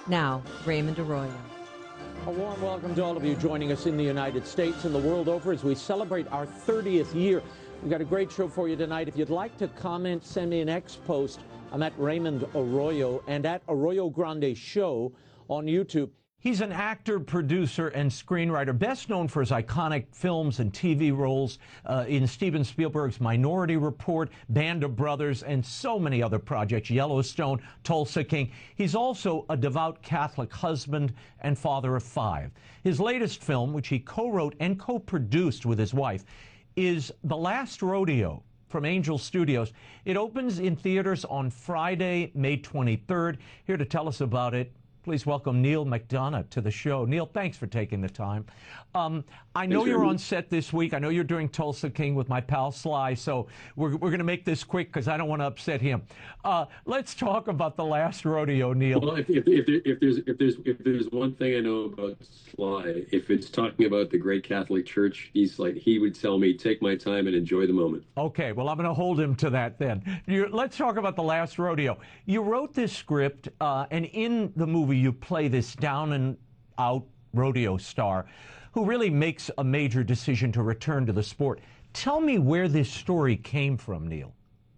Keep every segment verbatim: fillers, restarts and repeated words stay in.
Now, Raymond Arroyo. A warm welcome to all of you joining us in the United States and the world over as we celebrate our thirtieth year. We've got a great show for you tonight. If you'd like to comment, send me an X post. I'm at Raymond Arroyo and at Arroyo Grande Show on YouTube. He's an actor, producer, and screenwriter, best known for his iconic films and T V roles uh, in Steven Spielberg's Minority Report, Band of Brothers, and so many other projects, Yellowstone, Tulsa King. He's also a devout Catholic husband and father of five. His latest film, which he co-wrote and co-produced with his wife, is The Last Rodeo from Angel Studios. It opens in theaters on Friday, May twenty-third. Here to tell us about it, please welcome Neal McDonough to the show. Neal, thanks for taking the time. Um, I know you're on set this week. I know you're doing Tulsa King with my pal Sly, so we're, we're going to make this quick because I don't want to upset him. Uh, let's talk about The Last Rodeo, Neal. Well, if, if, if, there, if, there's, if, there's, if there's one thing I know about Sly, if it's talking about the great Catholic Church, he's like, he would tell me, take my time and enjoy the moment. Okay, well, I'm going to hold him to that then. You're, let's talk about The Last Rodeo. You wrote this script, uh, and in the movie, you play this down and out rodeo star who really makes a major decision to return to the sport. Tell me where this story came from, Neal.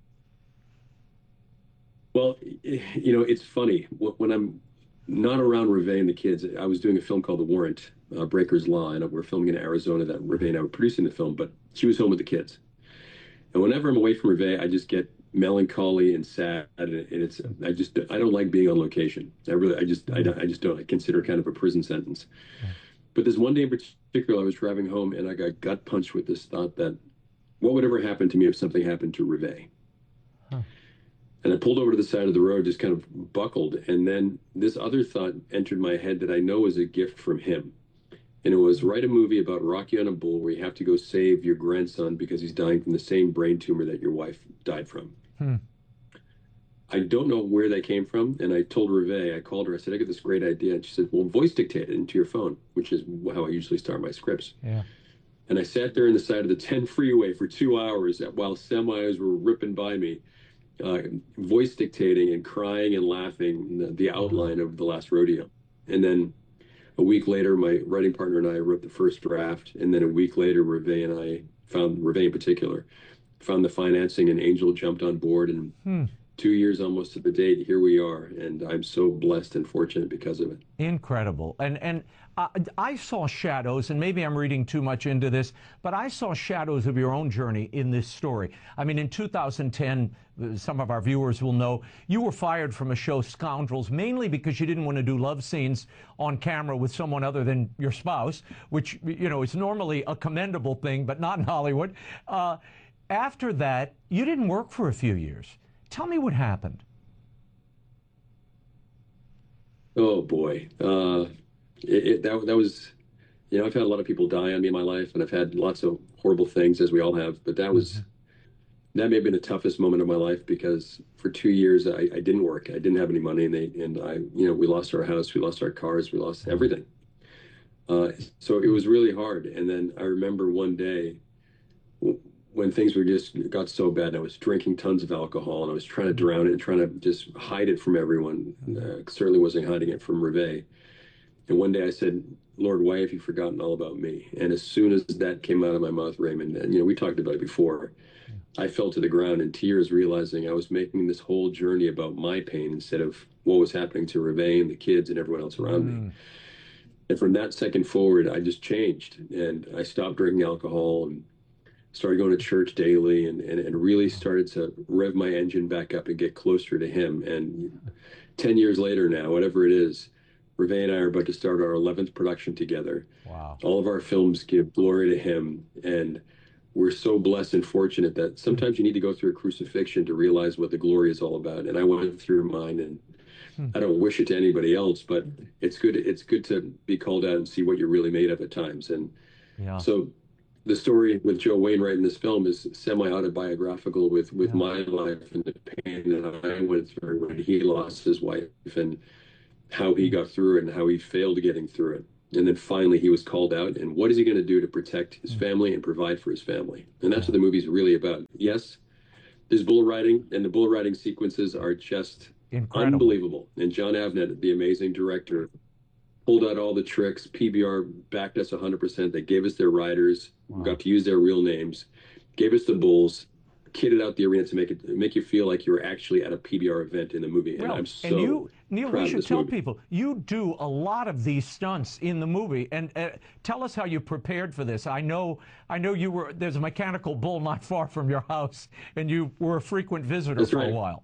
Well, you know, it's funny. When I'm not around Reve and the kids, I was doing a film called The Warrant, uh, Breaker's Law, and we're filming in Arizona that Reve and I were producing the film, but she was home with the kids. And whenever I'm away from Reve, I just get melancholy and sad, and it's I just I don't like being on location. I really I just I, I just don't. I consider it kind of a prison sentence. But this one day in particular, I was driving home and I got gut punched with this thought that what would ever happen to me if something happened to Reve? Huh. And I pulled over to the side of the road, just kind of buckled, and then this other thought entered my head that I know is a gift from him. And it was, write a movie about Rocky on a Bull where you have to go save your grandson because he's dying from the same brain tumor that your wife died from. Hmm. I don't know where that came from. And I told Reve, I called her, I said, I got this great idea. And she said, well, voice dictate it into your phone, which is how I usually start my scripts. Yeah. And I sat there on the side of the ten freeway for two hours while semis were ripping by me, uh, voice dictating and crying and laughing the, the outline of The Last Rodeo. And then a week later, my writing partner and I wrote the first draft. And then a week later, Reve and I found, Reve in particular, found the financing, and Angel jumped on board. And hmm. two years almost to the date, here we are. And I'm so blessed and fortunate because of it. Incredible. And, and uh, I saw shadows, and maybe I'm reading too much into this, but I saw shadows of your own journey in this story. I mean, in two thousand ten, some of our viewers will know, you were fired from a show, Scoundrels, mainly because you didn't want to do love scenes on camera with someone other than your spouse, which, you know, is normally a commendable thing, but not in Hollywood. Uh, after that, you didn't work for a few years. Tell me what happened. Oh, boy. Uh, it, it, that, that was, you know, I've had a lot of people die on me in my life, and I've had lots of horrible things, as we all have, but that was... Mm-hmm. That may have been the toughest moment of my life because for two years I, I didn't work. I didn't have any money, and they and I, you know, we lost our house, we lost our cars, we lost everything. Uh, so it was really hard. And then I remember one day when things were just got so bad, I was drinking tons of alcohol, and I was trying to drown it and trying to just hide it from everyone. Uh, certainly wasn't hiding it from Reve. And one day I said, Lord, why have you forgotten all about me? And as soon as that came out of my mouth, Raymond, and you know, we talked about it before, I fell to the ground in tears, realizing I was making this whole journey about my pain instead of what was happening to Reve and the kids and everyone else around mm. me. And from that second forward, I just changed, and I stopped drinking alcohol and started going to church daily, and, and, and really started to rev my engine back up and get closer to him. And ten years later now, whatever it is, Reve and I are about to start our eleventh production together. Wow. All of our films give glory to him, and we're so blessed and fortunate that sometimes you need to go through a crucifixion to realize what the glory is all about. And I went through mine, and hmm. I don't wish it to anybody else, but it's good. It's good to be called out and see what you're really made of at times. And yeah. so the story with Joe Wainwright in this film is semi-autobiographical with, with yeah. my life and the pain that I went through when he lost his wife, and how he got through it and how he failed getting through it. And then finally he was called out, and what is he going to do to protect his family and provide for his family? And that's what the movie's really about. Yes, there's bull riding, and the bull riding sequences are just Incredible. Unbelievable. And John Avnet, the amazing director, pulled out all the tricks. P B R backed us one hundred percent. They gave us their riders, wow. got to use their real names, gave us the bulls, kitted out the arena to make it make you feel like you were actually at a P B R event in the movie. Well, and I'm so and you, Neil, proud we should of this tell movie. people, you do a lot of these stunts in the movie. And uh, tell us how you prepared for this. I know I know you were, there's a mechanical bull not far from your house, and you were a frequent visitor That's for right. a while.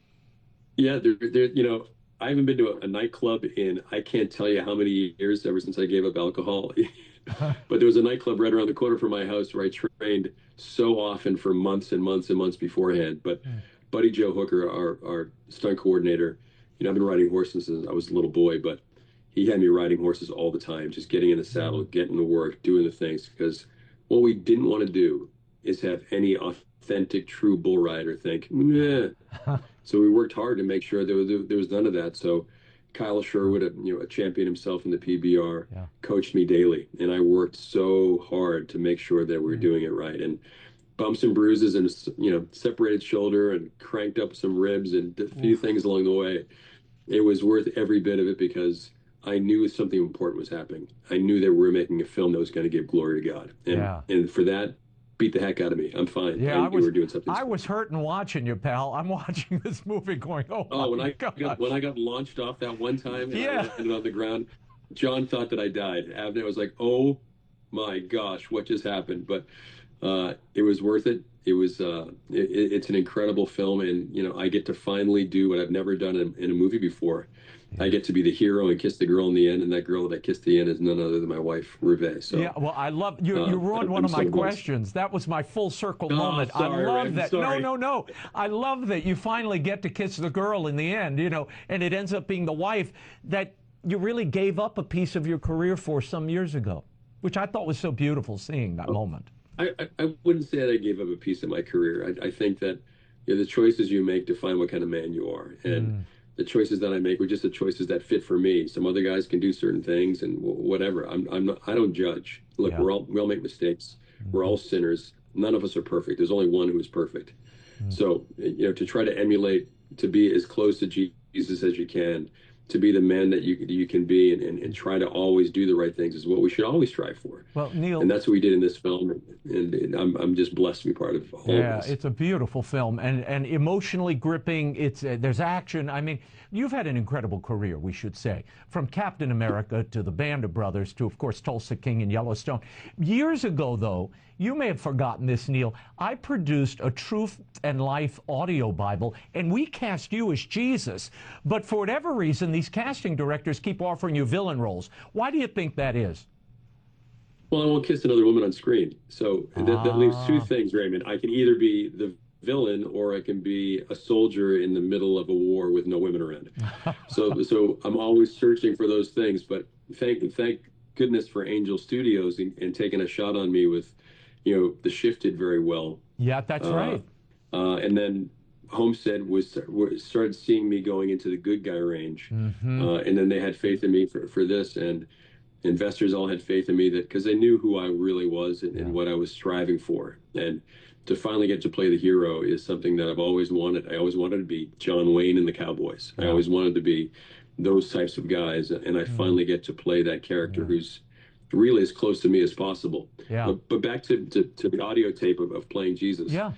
Yeah, there, there, you know, I haven't been to a, a nightclub in, I can't tell you how many years, ever since I gave up alcohol. But there was a nightclub right around the corner from my house where I trained so often for months and months and months beforehand. But mm. Buddy Joe Hooker, our, our stunt coordinator, you know, I've been riding horses since I was a little boy, but he had me riding horses all the time, just getting in the saddle, mm. getting to work, doing the things. Because what we didn't want to do is have any authentic, true bull rider think, meh. So we worked hard to make sure there was, there was none of that. So Kyle Sherwood, a, you know, a champion himself in the P B R, yeah. coached me daily. And I worked so hard to make sure that we were mm. doing it right. And bumps and bruises and, you know, separated shoulder and cranked up some ribs and a few mm. things along the way. It was worth every bit of it because I knew something important was happening. I knew that we were making a film that was going to give glory to God. And, yeah. and for that, beat the heck out of me. I'm fine. Yeah, I, I was, we were doing something. I was hurting watching you, pal. I'm watching this movie going, oh, oh when my I gosh. got, when I got launched off that one time and yeah. I landed on the ground, John thought that I died. Avnet was like, oh my gosh, what just happened? But uh, it was worth it. It was uh, it, it's an incredible film, and you know I get to finally do what I've never done in, in a movie before. Yeah. I get to be the hero and kiss the girl in the end, and that girl that I kissed at the end is none other than my wife, Reve. So yeah, well, I love you. You ruined uh, one I'm of my so questions. That was my full circle oh, moment. Sorry, I love I'm that. sorry. No, no, no. I love that you finally get to kiss the girl in the end. You know, and it ends up being the wife that you really gave up a piece of your career for some years ago, which I thought was so beautiful. Seeing that oh. moment. I, I wouldn't say that I gave up a piece of my career. I, I think that you know, the choices you make define what kind of man you are. And mm. the choices that I make were just the choices that fit for me. Some other guys can do certain things and whatever. I'm, I'm not, I don't judge. Look, yeah. we're all, we all make mistakes. Mm. We're all sinners. None of us are perfect. There's only one who is perfect. Mm. So, you know, to try to emulate, to be as close to Jesus as you can, to be the man that you you can be and, and, and try to always do the right things is what we should always strive for. Well, Neil, and that's what we did in this film, and, and I'm I'm just blessed to be part of all yeah, of this. It's a beautiful film and and emotionally gripping. It's uh, there's action. I mean, you've had an incredible career, we should say, from Captain America to the Band of Brothers to, of course, Tulsa King and Yellowstone. Years ago, though, you may have forgotten this, Neil. I produced a Truth and Life audio Bible, and we cast you as Jesus. But for whatever reason, these casting directors keep offering you villain roles. Why do you think that is? Well, I won't kiss another woman on screen. So ah. that, that leaves two things, Raymond. I can either be the villain or I can be a soldier in the middle of a war with no women around. so so I'm always searching for those things. But thank thank goodness for Angel Studios and, and taking a shot on me with, you know, The Shifted very well. Yeah, that's uh, right. Uh, and then Homestead was started seeing me going into the good guy range. Mm-hmm. Uh, and then they had faith in me for, for this. And investors all had faith in me that because they knew who I really was and, yeah. and what I was striving for. And to finally get to play the hero is something that I've always wanted. I always wanted to be John Wayne in the Cowboys. Yeah. I always wanted to be those types of guys. And I mm-hmm. finally get to play that character yeah. who's really as close to me as possible. Yeah. But, but back to, to, to the audio tape of, of playing Jesus. Yeah.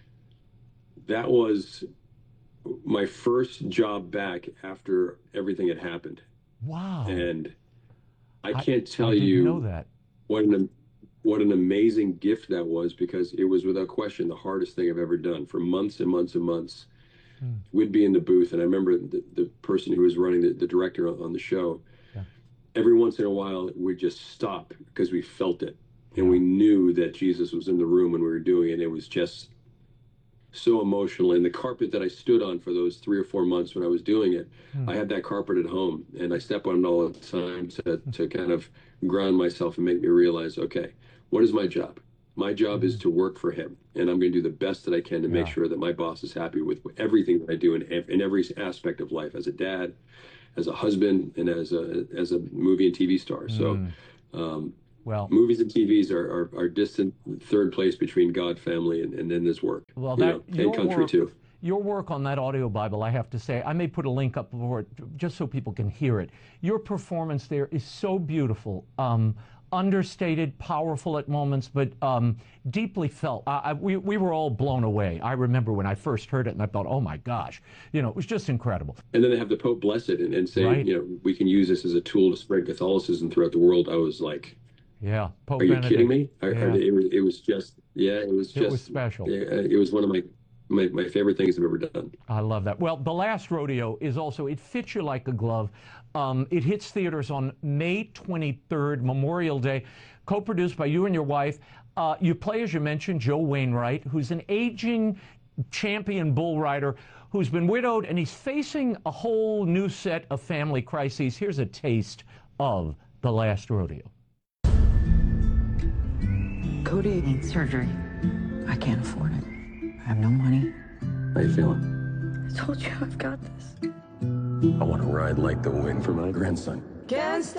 That was my first job back after everything had happened. Wow. And I can't tell I didn't you know that. what an what an amazing gift that was, because it was without question the hardest thing I've ever done. For months and months and months, hmm. we'd be in the booth, and I remember the, the person who was running the, the director on the show, yeah. every once in a while we'd just stop because we felt it. And yeah. we knew that Jesus was in the room when we were doing it. It was just so emotional. And the carpet that I stood on for those three or four months when I was doing it, hmm. I had that carpet at home, and I step on it all the time to, to kind of ground myself and make me realize, okay, what is my job? My job mm-hmm. is to work for him, and I'm going to do the best that I can to yeah. make sure that my boss is happy with everything that I do in, in every aspect of life, as a dad, as a husband, and as a as a movie and T V star. Mm. So um, well, movies and T Vs are, are, are distant third place between God, family, and, and then this work. Well, you that know, and country work, too. Your work on that audio Bible, I have to say, I may put a link up for it just so people can hear it. Your performance there is so beautiful, um, understated, powerful at moments, but um, deeply felt. I, I, we, we were all blown away. I remember when I first heard it, and I thought, oh my gosh, you know, it was just incredible. And then they have the Pope bless it and, and say, Right. you know, we can use this as a tool to spread Catholicism throughout the world. I was like, yeah, Pope are you Benedict. kidding me? I, Yeah. I, it, was, it was just, yeah, it was just, It was special. It, it was one of my, my, my favorite things I've ever done. I love that. Well, The Last Rodeo is also, it fits you like a glove. Um, it hits theaters on May twenty-third, Memorial Day, co-produced by you and your wife. Uh, you play, as you mentioned, Joe Wainwright, who's an aging champion bull rider who's been widowed, and he's facing a whole new set of family crises. Here's a taste of The Last Rodeo. Cody needs surgery. I can't afford it. I have no money. How you feeling? I told you I've got this. I want to ride like the wind for my grandson. Can't